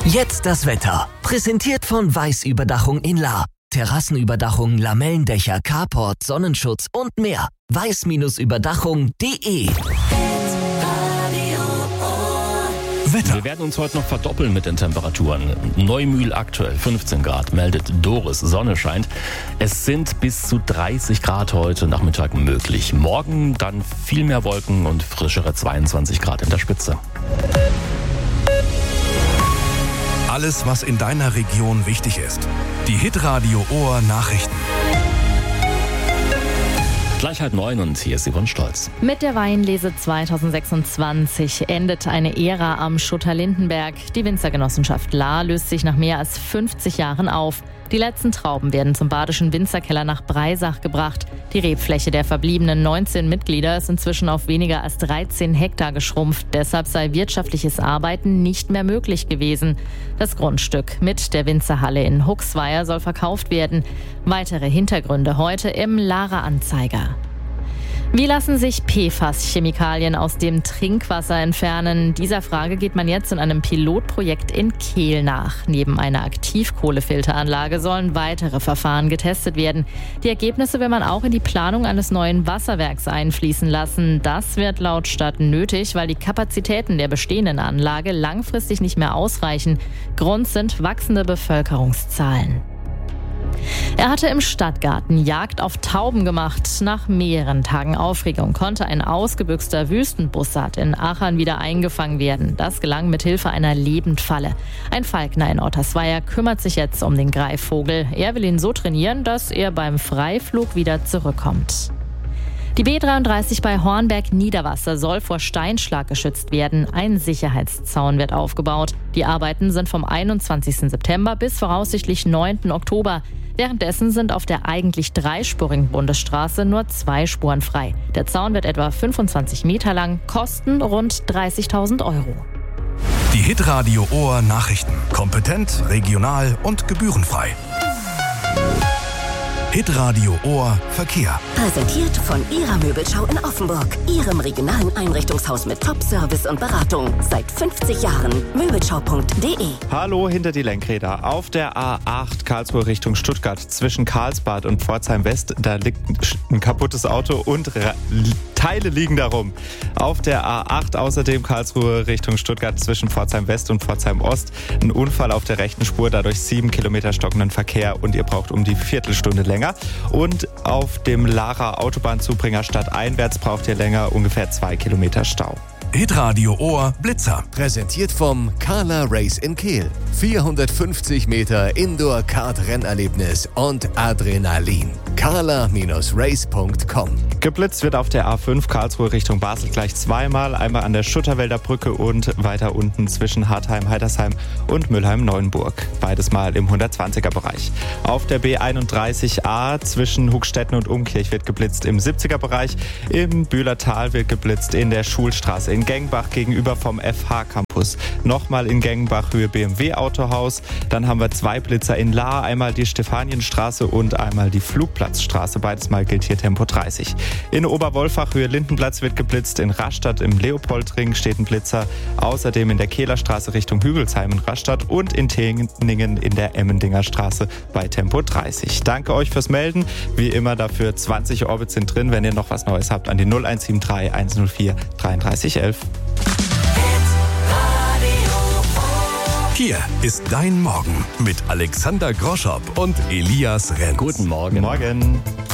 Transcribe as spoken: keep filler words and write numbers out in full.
Jetzt das Wetter. Präsentiert von Weiß Überdachung in Lahr. Terrassenüberdachung, Lamellendächer, Carport, Sonnenschutz und mehr. weiß Überdachung punkt de. Wetter. Wir werden uns heute noch verdoppeln mit den Temperaturen. Neumühl aktuell fünfzehn Grad, meldet Doris, Sonne scheint. Es sind bis zu dreißig Grad heute Nachmittag möglich. Morgen dann viel mehr Wolken und frischere zweiundzwanzig Grad in der Spitze. Alles, was in deiner Region wichtig ist. Die Hitradio Ohr Nachrichten. Gleich halb neun und hier ist Yvonne Stolz. Mit der Weinlese zweitausendsechsundzwanzig endet eine Ära am Schutter Lindenberg. Die Winzergenossenschaft Lahr löst sich nach mehr als fünfzig Jahren auf. Die letzten Trauben werden zum badischen Winzerkeller nach Breisach gebracht. Die Rebfläche der verbliebenen neunzehn Mitglieder ist inzwischen auf weniger als dreizehn Hektar geschrumpft. Deshalb sei wirtschaftliches Arbeiten nicht mehr möglich gewesen. Das Grundstück mit der Winzerhalle in Huxweier soll verkauft werden. Weitere Hintergründe heute im Lahrer Anzeiger. Wie lassen sich P F A S-Chemikalien aus dem Trinkwasser entfernen? Dieser Frage geht man jetzt in einem Pilotprojekt in Kehl nach. Neben einer Aktivkohlefilteranlage sollen weitere Verfahren getestet werden. Die Ergebnisse will man auch in die Planung eines neuen Wasserwerks einfließen lassen. Das wird laut Stadt nötig, weil die Kapazitäten der bestehenden Anlage langfristig nicht mehr ausreichen. Grund sind wachsende Bevölkerungszahlen. Er hatte im Stadtgarten Jagd auf Tauben gemacht. Nach mehreren Tagen Aufregung konnte ein ausgebüxter Wüstenbussard in Achern wieder eingefangen werden. Das gelang mit Hilfe einer Lebendfalle. Ein Falkner in Ottersweier kümmert sich jetzt um den Greifvogel. Er will ihn so trainieren, dass er beim Freiflug wieder zurückkommt. Die B dreiunddreißig bei Hornberg-Niederwasser soll vor Steinschlag geschützt werden. Ein Sicherheitszaun wird aufgebaut. Die Arbeiten sind vom einundzwanzigsten September bis voraussichtlich neunten Oktober. Währenddessen sind auf der eigentlich dreispurigen Bundesstraße nur zwei Spuren frei. Der Zaun wird etwa fünfundzwanzig Meter lang, kosten rund dreißigtausend Euro. Die Hitradio Ohr Nachrichten. Kompetent, regional und gebührenfrei. Hitradio Ohr Verkehr. Präsentiert von Ihrer Möbelschau in Offenburg. Ihrem regionalen Einrichtungshaus mit Top-Service und Beratung. Seit fünfzig Jahren. Möbelschau punkt de. Hallo hinter die Lenkräder. Auf der A acht Karlsruhe Richtung Stuttgart zwischen Karlsbad und Pforzheim West, da liegt ein kaputtes Auto und Ra- Teile liegen darum. Auf der A acht außerdem Karlsruhe Richtung Stuttgart zwischen Pforzheim West und Pforzheim Ost. Ein Unfall auf der rechten Spur, dadurch sieben Kilometer stockenden Verkehr und ihr braucht um die Viertelstunde länger. Und auf dem Lahrer Autobahnzubringer stadteinwärts braucht ihr länger, ungefähr zwei Kilometer Stau. Hitradio Ohr Blitzer. Präsentiert vom Carla Race in Kehl. vierhundertfünfzig Meter Indoor-Kart-Rennerlebnis und Adrenalin. carla Race punkt com. Geblitzt wird auf der A fünf Karlsruhe Richtung Basel gleich zweimal. Einmal an der Schutterwälder Brücke und weiter unten zwischen Hartheim, Heidersheim und Mülheim-Neuenburg. Beides mal im hundertzwanziger Bereich. Auf der B einunddreißig A zwischen Hugstetten und Umkirch wird geblitzt im siebziger Bereich. Im Bühlertal wird geblitzt in der Schulstraße in Gengenbach gegenüber vom F H Campus. Nochmal in Gengenbach Höhe B M W Autohaus. Dann haben wir zwei Blitzer in Lahr. Einmal die Stefanienstraße und einmal die Flugplatzstraße. Beides mal gilt hier Tempo dreißig. In Oberwolfach Höhe Lindenplatz wird geblitzt. In Rastatt im Leopoldring steht ein Blitzer. Außerdem in der Kehlerstraße Richtung Hügelsheim in Rastatt und in Teningen in der Emmendinger Straße bei Tempo dreißig. Danke euch fürs Melden. Wie immer dafür zwanzig Orbits sind drin. Wenn ihr noch was Neues habt, an die null eins sieben drei eins null vier dreiunddreißig elf. Hier ist dein Morgen mit Alexander Groschopp und Elias Renz. Guten Morgen. Morgen.